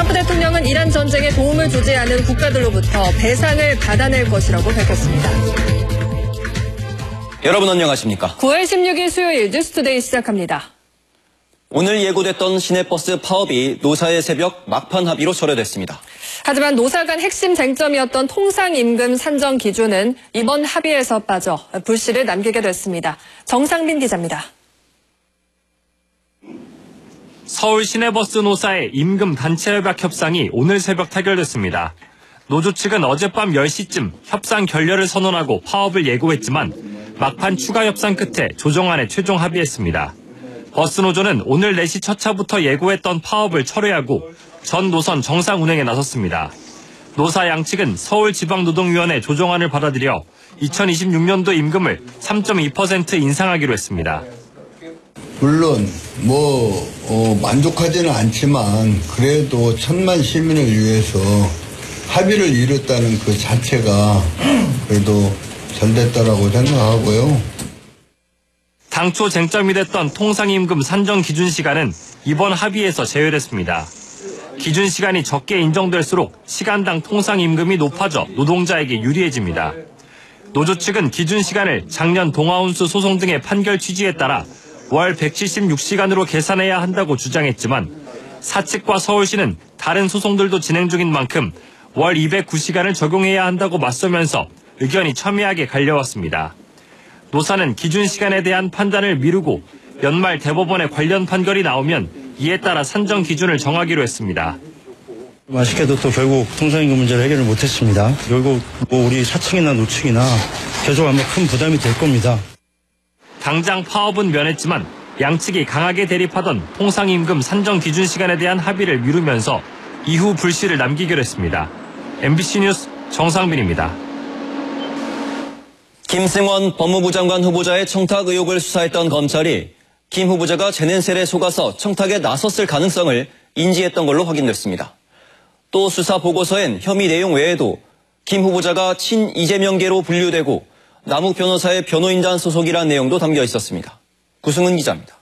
트럼프 대통령은 이란 전쟁에 도움을 주지 않은 국가들로부터 배상을 받아낼 것이라고 밝혔습니다. 여러분 안녕하십니까? 9월 16일 수요일 뉴스투데이 시작합니다. 오늘 예고됐던 시내버스 파업이 노사의 새벽 막판 합의로 철회됐습니다. 하지만 노사 간 핵심 쟁점이었던 통상임금 산정 기준은 이번 합의에서 빠져 불씨를 남기게 됐습니다. 정상민 기자입니다. 서울 시내버스 노사의 임금 단체 협약 협상이 오늘 새벽 타결됐습니다. 노조 측은 어젯밤 10시쯤 협상 결렬을 선언하고 파업을 예고했지만 막판 추가 협상 끝에 조정안에 최종 합의했습니다. 버스노조는 오늘 4시 첫 차부터 예고했던 파업을 철회하고 전 노선 정상 운행에 나섰습니다. 노사 양측은 서울지방노동위원회 조정안을 받아들여 2026년도 임금을 3.2% 인상하기로 했습니다. 물론 만족하지는 않지만 그래도 천만 시민을 위해서 합의를 이뤘다는 그 자체가 그래도 잘 됐다라고 생각하고요. 당초 쟁점이 됐던 통상임금 산정 기준 시간은 이번 합의에서 제외됐습니다. 기준 시간이 적게 인정될수록 시간당 통상임금이 높아져 노동자에게 유리해집니다. 노조 측은 기준 시간을 작년 동아운수 소송 등의 판결 취지에 따라 월 176시간으로 계산해야 한다고 주장했지만 사측과 서울시는 다른 소송들도 진행 중인 만큼 월 209시간을 적용해야 한다고 맞서면서 의견이 첨예하게 갈려왔습니다. 노사는 기준 시간에 대한 판단을 미루고 연말 대법원의 관련 판결이 나오면 이에 따라 산정 기준을 정하기로 했습니다. 아쉽게도 또 결국 통상임금 문제를 해결을 못했습니다. 결국 우리 사측이나 노측이나 계속 아마 큰 부담이 될 겁니다. 당장 파업은 면했지만 양측이 강하게 대립하던 통상임금 산정 기준 시간에 대한 합의를 미루면서 이후 불씨를 남기기로 했습니다. MBC 뉴스 정상빈입니다. 김승원 법무부 장관 후보자의 청탁 의혹을 수사했던 검찰이 김 후보자가 재낸셀에 속아서 청탁에 나섰을 가능성을 인지했던 걸로 확인됐습니다. 또 수사 보고서엔 혐의 내용 외에도 김 후보자가 친 이재명계로 분류되고 남욱 변호사의 변호인단 소속이라는 내용도 담겨 있었습니다. 구승은 기자입니다.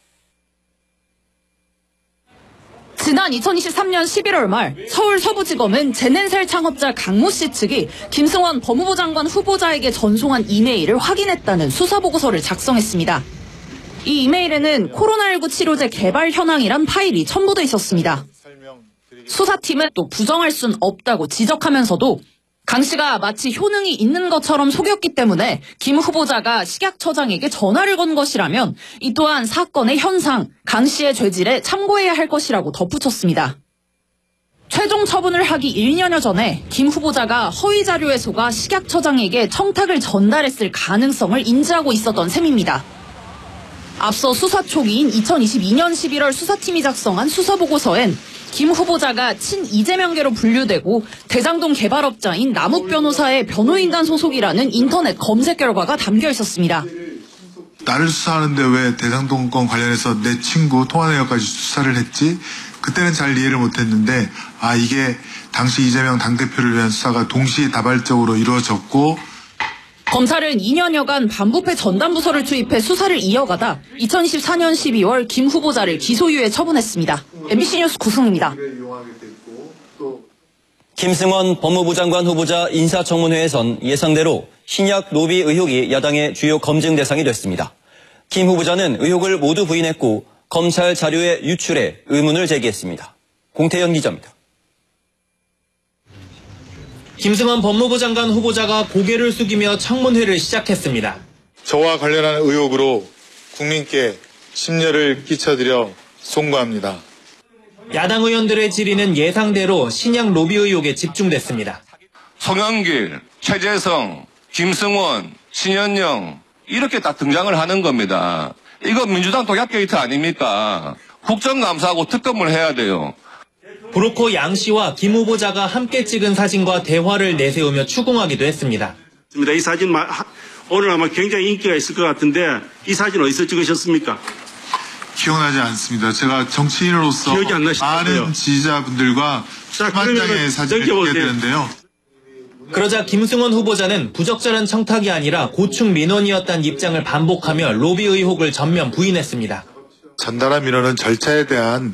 지난 2023년 11월 말 서울 서부지검은 재낸셀 창업자 강모 씨 측이 김승원 법무부 장관 후보자에게 전송한 이메일을 확인했다는 수사보고서를 작성했습니다. 이 이메일에는 코로나19 치료제 개발 현황이란 파일이 첨부돼 있었습니다. 수사팀은 또 부정할 순 없다고 지적하면서도 강 씨가 마치 효능이 있는 것처럼 속였기 때문에 김 후보자가 식약처장에게 전화를 건 것이라면 이 또한 사건의 현상, 강 씨의 죄질에 참고해야 할 것이라고 덧붙였습니다. 최종 처분을 하기 1년여 전에 김 후보자가 허위 자료에 속아 식약처장에게 청탁을 전달했을 가능성을 인지하고 있었던 셈입니다. 앞서 수사 초기인 2022년 11월 수사팀이 작성한 수사보고서엔 김 후보자가 친 이재명계로 분류되고 대장동 개발업자인 남욱 변호사의 변호인단 소속이라는 인터넷 검색 결과가 담겨 있었습니다. 나를 수사하는데 왜 대장동 건 관련해서 내 친구 통화내역까지 수사를 했지? 그때는 잘 이해를 못했는데 이게 당시 이재명 당대표를 위한 수사가 동시다발적으로 이루어졌고 검찰은 2년여간 반부패 전담부서를 투입해 수사를 이어가다 2024년 12월 김 후보자를 기소유예 처분했습니다. MBC 뉴스 구승입니다. 김승원 법무부 장관 후보자 인사청문회에선 예상대로 신약 로비 의혹이 야당의 주요 검증 대상이 됐습니다. 김 후보자는 의혹을 모두 부인했고 검찰 자료의 유출에 의문을 제기했습니다. 공태현 기자입니다. 김승원 법무부 장관 후보자가 고개를 숙이며 청문회를 시작했습니다. 저와 관련한 의혹으로 국민께 심려를 끼쳐드려 송구합니다. 야당 의원들의 질의는 예상대로 신약 로비 의혹에 집중됐습니다. 송영길, 최재성, 김승원, 신현영 이렇게 딱 등장을 하는 겁니다. 이거 민주당 독약 게이트 아닙니까? 국정감사하고 특검을 해야 돼요. 브로커 양 씨와 김 후보자가 함께 찍은 사진과 대화를 내세우며 추궁하기도 했습니다. 이 사진 오늘 아마 굉장히 인기가 있을 것 같은데 이 사진 어디서 찍으셨습니까? 기억나지 않습니다. 제가 정치인으로서 기억이 안 많은 지지자분들과 수만 장의 사진을 찍게 되는데요. 그러자 김승원 후보자는 부적절한 청탁이 아니라 고충 민원이었다는 입장을 반복하며 로비 의혹을 전면 부인했습니다. 전달한 민원은 절차에 대한